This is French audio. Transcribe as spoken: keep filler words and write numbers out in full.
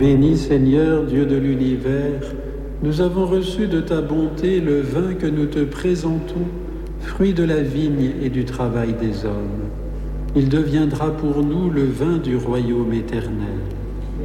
Béni Seigneur, Dieu de l'univers, nous avons reçu de ta bonté le vin que nous te présentons, fruit de la vigne et du travail des hommes. Il deviendra pour nous le vin du royaume éternel.